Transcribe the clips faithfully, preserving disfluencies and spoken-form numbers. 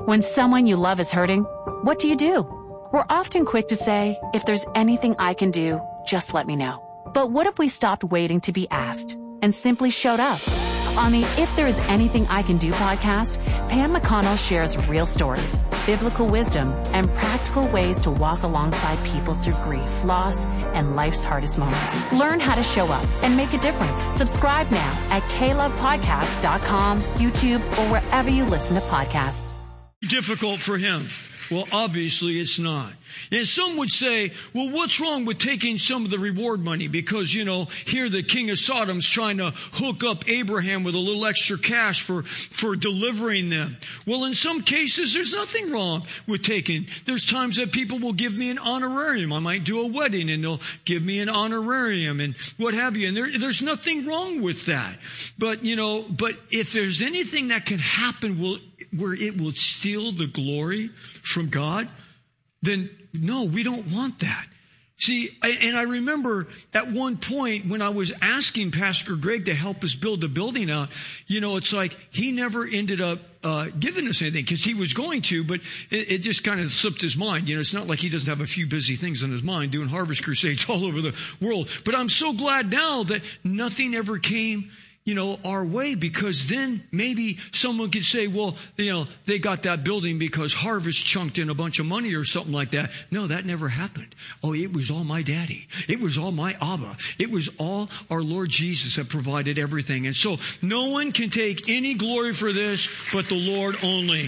When someone you love is hurting, what do you do? We're often quick to say, if there's anything I can do, just let me know. But what if we stopped waiting to be asked and simply showed up? On the If There Is Anything I Can Do podcast, Pam McConnell shares real stories, biblical wisdom, and practical ways to walk alongside people through grief, loss, and life's hardest moments. Learn how to show up and make a difference. Subscribe now at k love podcast dot com, YouTube, or wherever you listen to podcasts. Difficult for him. Well, obviously it's not. And some would say, well, what's wrong with taking some of the reward money? Because, you know, here the king of Sodom's trying to hook up Abraham with a little extra cash for, for delivering them. Well, in some cases, there's nothing wrong with taking. There's times that people will give me an honorarium. I might do a wedding and they'll give me an honorarium and what have you. And there, there's nothing wrong with that. But, you know, but if there's anything that can happen will, where it will steal the glory from God, then no, we don't want that. See, and I remember at one point when I was asking Pastor Greg to help us build the building out, you know, it's like he never ended up uh giving us anything because he was going to, but it, it just kind of slipped his mind. You know, it's not like he doesn't have a few busy things on his mind doing harvest crusades all over the world. But I'm so glad now that nothing ever came, you know, our way, because then maybe someone could say, well, you know, they got that building because Harvest chunked in a bunch of money or something like that. No, that never happened. Oh, it was all my daddy. It was all my Abba. It was all our Lord Jesus that provided everything. And so no one can take any glory for this but the Lord only.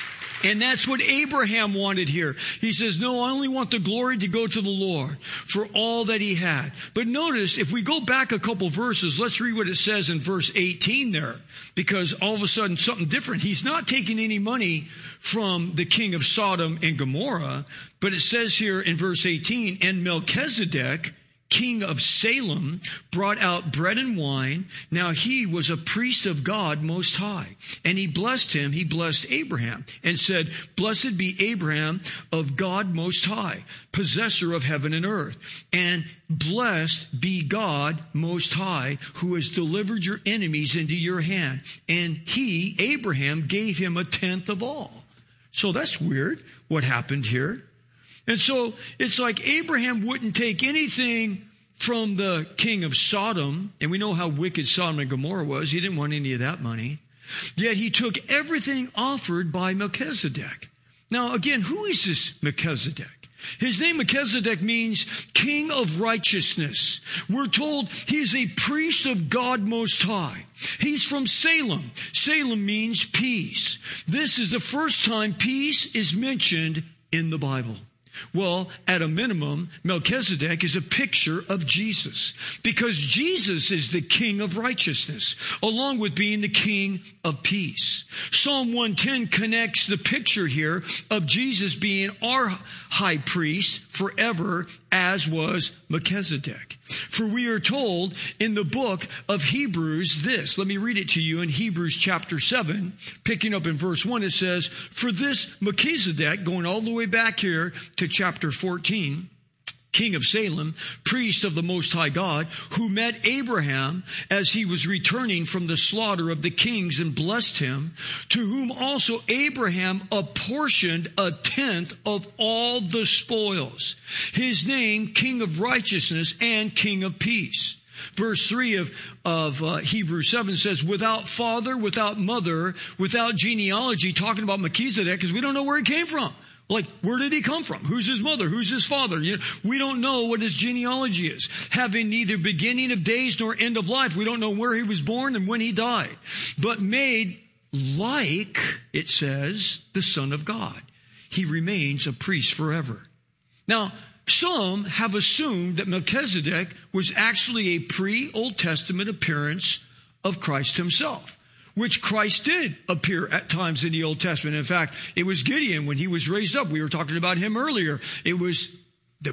And that's what Abraham wanted here. He says, no, I only want the glory to go to the Lord for all that he had. But notice, if we go back a couple verses, let's read what it says in verse eighteen there, because all of a sudden something different. He's not taking any money from the king of Sodom and Gomorrah, but it says here in verse eighteen, and Melchizedek, king of Salem, brought out bread and wine. Now he was a priest of God Most High. And he blessed him, he blessed Abraham, and said, blessed be Abraham of God Most High, possessor of heaven and earth. And blessed be God Most High, who has delivered your enemies into your hand. And he, Abraham, gave him a tenth of all. So that's weird what happened here. And so it's like Abraham wouldn't take anything from the king of Sodom. And we know how wicked Sodom and Gomorrah was. He didn't want any of that money. Yet he took everything offered by Melchizedek. Now, again, who is this Melchizedek? His name Melchizedek means king of righteousness. We're told he is a priest of God Most High. He's from Salem. Salem means peace. This is the first time peace is mentioned in the Bible. Well, at a minimum, Melchizedek is a picture of Jesus, because Jesus is the king of righteousness, along with being the king of peace. Psalm one ten connects the picture here of Jesus being our high priest forever, as was Melchizedek. For we are told in the book of Hebrews this. Let me read it to you in Hebrews chapter seven, picking up in verse one. It says, for this Melchizedek, going all the way back here to chapter fourteen, king of Salem, priest of the Most High God, who met Abraham as he was returning from the slaughter of the kings and blessed him, to whom also Abraham apportioned a tenth of all the spoils. His name, King of Righteousness and King of Peace. Verse three of, of uh, Hebrews seven says, without father, without mother, without genealogy, talking about Melchizedek, because we don't know where he came from. Like, where did he come from? Who's his mother? Who's his father? You know, we don't know what his genealogy is. Having neither beginning of days nor end of life. We don't know where he was born and when he died. But made like, it says, the Son of God. He remains a priest forever. Now, some have assumed that Melchizedek was actually a pre-Old Testament appearance of Christ himself, which Christ did appear at times in the Old Testament. In fact, it was Gideon when he was raised up. We were talking about him earlier. It was the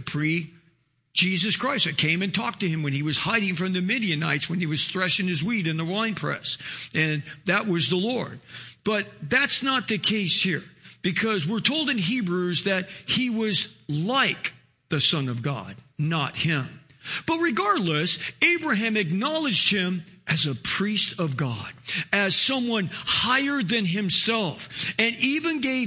pre-Jesus Christ that came and talked to him when he was hiding from the Midianites, when he was threshing his wheat in the winepress. And that was the Lord. But that's not the case here, because we're told in Hebrews that he was like the Son of God, not him. But regardless, Abraham acknowledged him as a priest of God, as someone higher than himself, and even gave